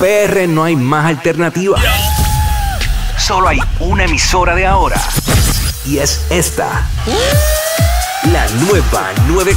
PR no hay más alternativa. Solo hay una emisora de ahora. Y es esta. La nueva 9.